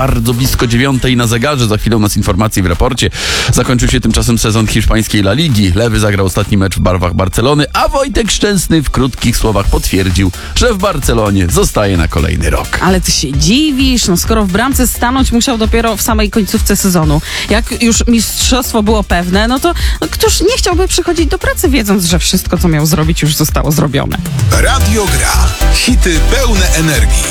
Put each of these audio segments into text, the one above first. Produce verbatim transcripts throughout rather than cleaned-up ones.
bardzo blisko dziewiątej na zegarze. Za chwilę u nas informacje w raporcie. Zakończył się tymczasem sezon hiszpańskiej La Ligi. Lewy zagrał ostatni mecz w barwach Barcelony, a Wojtek Szczęsny w krótkich słowach potwierdził, że w Barcelonie zostaje na kolejny rok. Ale ty się dziwisz, no skoro w bramce stanąć musiał dopiero w samej końcówce sezonu. Jak już mistrzostwo było pewne, no to no, któż nie chciałby przychodzić do pracy, wiedząc, że wszystko, co miał zrobić, już zostało zrobione. Radio Gra. Hity pełne energii.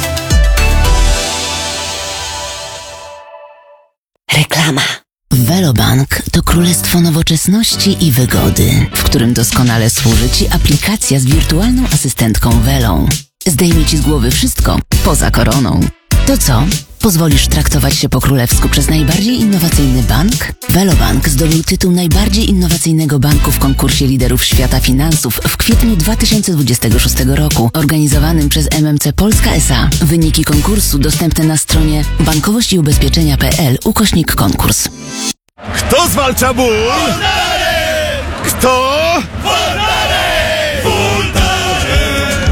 Reklama. Velobank to królestwo nowoczesności i wygody, w którym doskonale służy Ci aplikacja z wirtualną asystentką Velą. Zdejmie Ci z głowy wszystko poza koroną. To co? Pozwolisz traktować się po królewsku przez najbardziej innowacyjny bank? Velobank zdobył tytuł najbardziej innowacyjnego banku w konkursie liderów świata finansów w kwietniu dwa tysiące dwudziestego szóstego roku, organizowanym przez M M C Polska S A. Wyniki konkursu dostępne na stronie bankowość i ubezpieczenia kropka p l ukośnik konkurs. Kto zwalcza ból? Voltaren! Kto? Voltaren! Voltaren!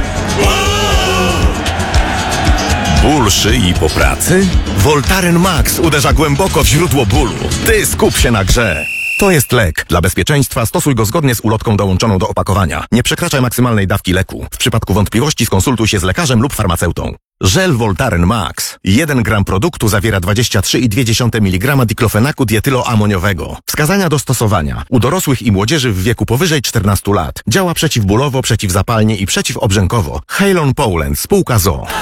Ból szyi po pracy? Voltaren Max uderza głęboko w źródło bólu. Ty skup się na grze. To jest lek. Dla bezpieczeństwa stosuj go zgodnie z ulotką dołączoną do opakowania. Nie przekraczaj maksymalnej dawki leku. W przypadku wątpliwości skonsultuj się z lekarzem lub farmaceutą. Żel Voltaren Max. jeden gram produktu zawiera dwadzieścia trzy i dwie dziesiąte miligrama diklofenaku dietyloamoniowego. Wskazania do stosowania. U dorosłych i młodzieży w wieku powyżej czternastu lat. Działa przeciwbólowo, przeciwzapalnie i przeciwobrzękowo. Halon Poland, spółka z o o.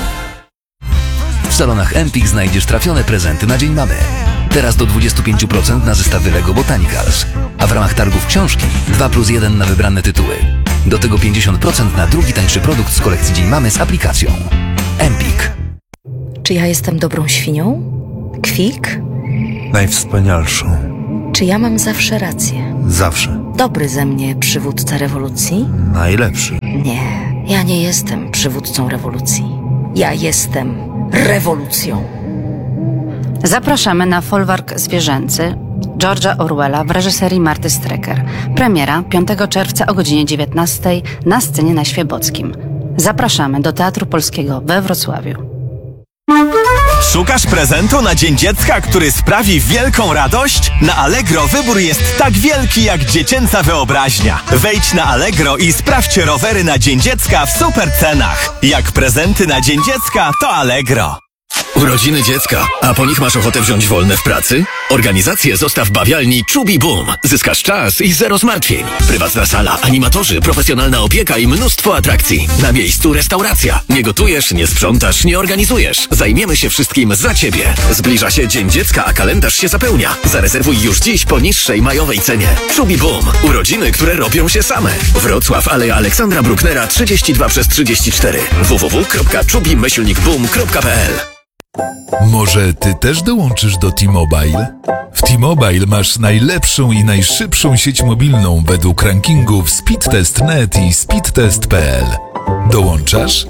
W salonach Empik znajdziesz trafione prezenty na Dzień Mamy. Teraz do dwadzieścia pięć procent na zestawy Lego Botanicals. A w ramach targów książki dwa plus jeden na wybrane tytuły. Do tego pięćdziesiąt procent na drugi tańszy produkt z kolekcji Dzień Mamy z aplikacją. Empik. Czy ja jestem dobrą świnią? Kwik? Najwspanialszą. Czy ja mam zawsze rację? Zawsze. Dobry ze mnie przywódca rewolucji? Najlepszy. Nie, ja nie jestem przywódcą rewolucji. Ja jestem rewolucją. Zapraszamy na folwark zwierzęcy George'a Orwella w reżyserii Marty Strecker. Premiera piątego czerwca o godzinie dziewiętnastej na scenie na Świebockim. Zapraszamy do Teatru Polskiego we Wrocławiu. Szukasz prezentu na Dzień Dziecka, który sprawi wielką radość? Na Allegro wybór jest tak wielki jak dziecięca wyobraźnia. Wejdź na Allegro i sprawdźcie rowery na Dzień Dziecka w super cenach. Jak prezenty na Dzień Dziecka, to Allegro. Urodziny dziecka, a po nich masz ochotę wziąć wolne w pracy? Organizację zostaw bawialni Chubby Boom. Zyskasz czas i zero zmartwień. Prywatna sala, animatorzy, profesjonalna opieka i mnóstwo atrakcji. Na miejscu restauracja. Nie gotujesz, nie sprzątasz, nie organizujesz. Zajmiemy się wszystkim za Ciebie. Zbliża się Dzień Dziecka, a kalendarz się zapełnia. Zarezerwuj już dziś po niższej majowej cenie. Chubby Boom. Urodziny, które robią się same. Wrocław, Aleja Aleksandra Brucknera trzydzieści dwa przez trzydzieści cztery. w w w kropka chubby boom kropka p l. Może ty też dołączysz do T-Mobile? W T-Mobile masz najlepszą i najszybszą sieć mobilną według rankingów Speedtest kropka net i speedtest kropka p l. Dołączasz?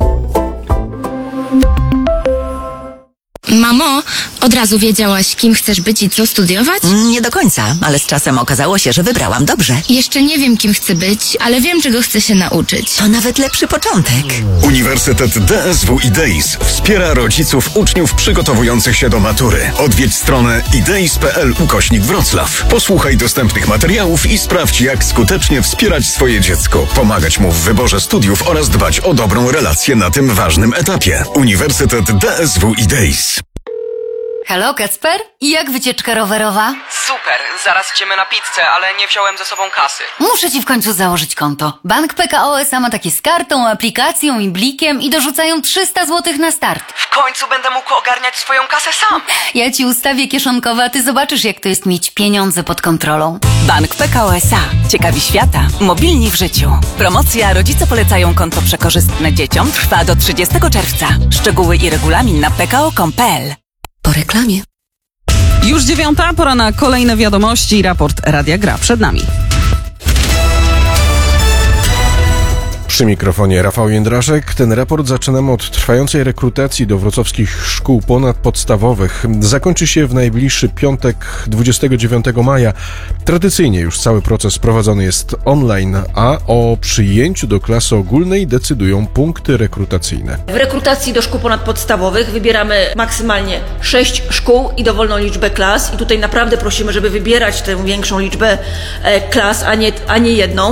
Mamo, od razu wiedziałaś, kim chcesz być i co studiować? Nie do końca, ale z czasem okazało się, że wybrałam dobrze. Jeszcze nie wiem, kim chcę być, ale wiem, czego chcę się nauczyć. To nawet lepszy początek. Uniwersytet D S W IDEIS wspiera rodziców uczniów przygotowujących się do matury. Odwiedź stronę ideis kropka p l ukośnik Wrocław. Posłuchaj dostępnych materiałów i sprawdź, jak skutecznie wspierać swoje dziecko, pomagać mu w wyborze studiów oraz dbać o dobrą relację na tym ważnym etapie. Uniwersytet D S W IDEIS. Hello, Kacper? I jak wycieczka rowerowa? Super, zaraz idziemy na pizzę, ale nie wziąłem ze sobą kasy. Muszę ci w końcu założyć konto. Bank P K O S A ma takie z kartą, aplikacją i blikiem i dorzucają trzysta złotych na start. W końcu będę mógł ogarniać swoją kasę sam. Ja ci ustawię kieszonkowe, a ty zobaczysz, jak to jest mieć pieniądze pod kontrolą. Bank P K O S A. Ciekawi świata. Mobilni w życiu. Promocja Rodzice polecają konto przekorzystne dzieciom trwa do trzydziestego czerwca. Szczegóły i regulamin na p k o kropka com kropka p l. Po reklamie. Już dziewiąta, pora na kolejne wiadomości i raport Radia Gra przed nami. Przy mikrofonie Rafał Jędraszek. Ten raport zaczynamy od trwającej rekrutacji do wrocławskich szkół ponadpodstawowych. Zakończy się w najbliższy piątek, dwudziestego dziewiątego maja. Tradycyjnie już cały proces prowadzony jest online, a o przyjęciu do klasy ogólnej decydują punkty rekrutacyjne. W rekrutacji do szkół ponadpodstawowych wybieramy maksymalnie sześć szkół i dowolną liczbę klas. I tutaj naprawdę prosimy, żeby wybierać tę większą liczbę klas, a nie, a nie jedną.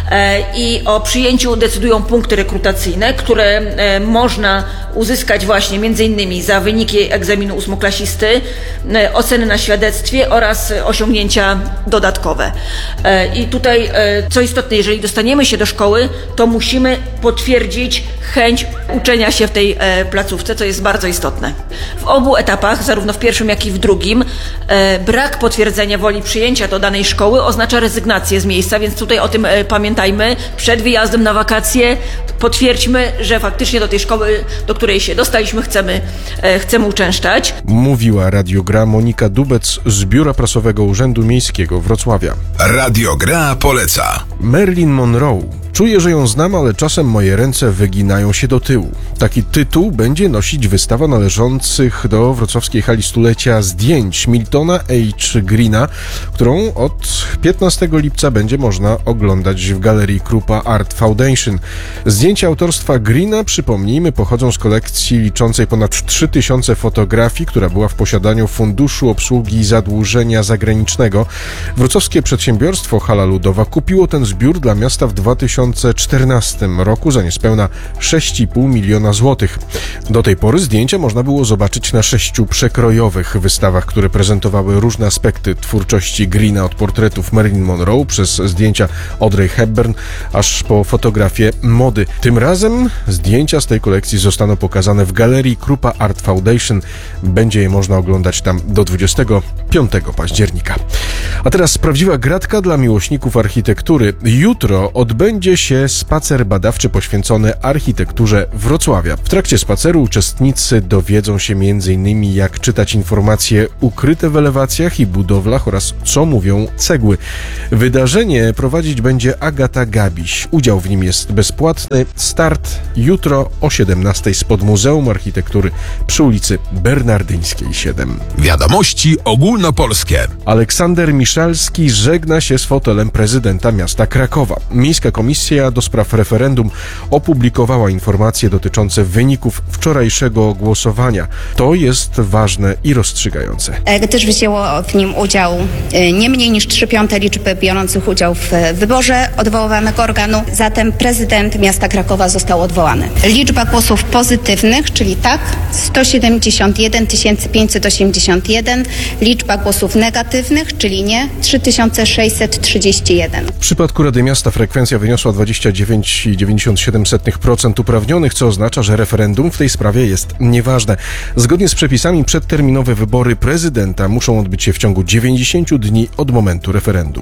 I o przyjęciu decydują punkty rekrutacyjne, które e, można uzyskać właśnie między innymi za wyniki egzaminu ósmoklasisty, e, oceny na świadectwie oraz osiągnięcia dodatkowe. E, I tutaj, e, co istotne, jeżeli dostaniemy się do szkoły, to musimy potwierdzić chęć uczenia się w tej e, placówce, co jest bardzo istotne. W obu etapach, zarówno w pierwszym, jak i w drugim, e, brak potwierdzenia woli przyjęcia do danej szkoły oznacza rezygnację z miejsca, więc tutaj o tym e, pamiętajmy. Przed wyjazdem na wakacje potwierdźmy, że faktycznie do tej szkoły, do której się dostaliśmy, chcemy, e, chcemy uczęszczać. Mówiła Radiogra Monika Dubec z Biura Prasowego Urzędu Miejskiego Wrocławia. Radiogra poleca. Marilyn Monroe. Czuję, że ją znam, ale czasem moje ręce wyginają się do tyłu. Taki tytuł będzie nosić wystawa należących do wrocławskiej hali stulecia zdjęć Miltona H. Greena, którą od piętnastego lipca będzie można oglądać w Galerii Krupa Art Foundation. Zdjęcia autorstwa Greena, przypomnijmy, pochodzą z kolekcji liczącej ponad trzy tysiące fotografii, która była w posiadaniu Funduszu Obsługi Zadłużenia Zagranicznego. Wrocławskie przedsiębiorstwo Hala Ludowa kupiło ten zbiór dla miasta w dwa tysiące czternastym roku za niespełna sześć i pół miliona złotych. Do tej pory zdjęcia można było zobaczyć na sześciu przekrojowych wystawach, które prezentowały różne aspekty twórczości Greena, od portretów Marilyn Monroe przez zdjęcia Audrey Hepburn aż po fotografię mody. Tym razem zdjęcia z tej kolekcji zostaną pokazane w Galerii Krupa Art Foundation. Będzie je można oglądać tam do dwudziestego piątego października. A teraz prawdziwa gratka dla miłośników architektury. Jutro odbędzie się spacer badawczy poświęcony architekturze Wrocławia. W trakcie spaceru uczestnicy dowiedzą się między innymi, jak czytać informacje ukryte w elewacjach i budowlach oraz co mówią cegły. Wydarzenie prowadzić będzie Agata Gabiś. Udział w nim jest bezpłatny. Start jutro o siedemnastej spod Muzeum Architektury przy ulicy Bernardyńskiej siedem. Wiadomości ogólnopolskie. Aleksander Miszalski żegna się z fotelem prezydenta miasta Krakowa. Miejska Komisja do spraw referendum opublikowała informacje dotyczące wyników wczorajszego głosowania. To jest ważne i rozstrzygające. Gdyż wzięło w nim udział nie mniej niż trzy piąte liczby biorących udział w wyborze odwoływanego organu, zatem prezydent miasta Krakowa został odwołany. Liczba głosów pozytywnych, czyli tak, sto siedemdziesiąt jeden tysięcy pięćset osiemdziesiąt jeden, liczba głosów negatywnych, czyli nie, trzy tysiące sześćset trzydzieści jeden. W przypadku Rady Miasta frekwencja wyniosła dwadzieścia dziewięć przecinek dziewięćdziesiąt siedem procent uprawnionych, co oznacza, że referendum w tej sprawie jest nieważne. Zgodnie z przepisami przedterminowe wybory prezydenta muszą odbyć się w ciągu dziewięćdziesięciu dni od momentu referendum.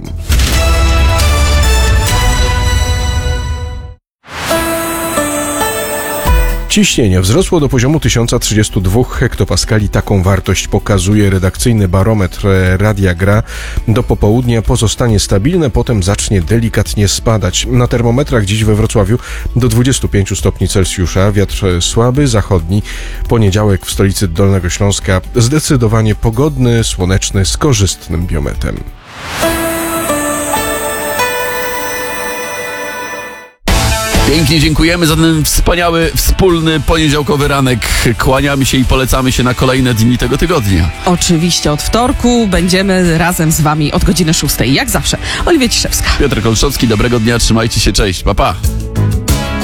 Ciśnienie wzrosło do poziomu tysiąc trzydzieści dwa hektopaskali. Taką wartość pokazuje redakcyjny barometr Radia Gra. Do popołudnia pozostanie stabilne, potem zacznie delikatnie spadać. Na termometrach dziś we Wrocławiu do dwudziestu pięciu stopni Celsjusza. Wiatr słaby, zachodni. Poniedziałek w stolicy Dolnego Śląska zdecydowanie pogodny, słoneczny, z korzystnym biometem. Pięknie dziękujemy za ten wspaniały, wspólny poniedziałkowy ranek. Kłaniamy się i polecamy się na kolejne dni tego tygodnia. Oczywiście od wtorku będziemy razem z wami od godziny szóstej, jak zawsze. Oliwia Ciszewska. Piotr Kolszowski, dobrego dnia, trzymajcie się, cześć, pa pa.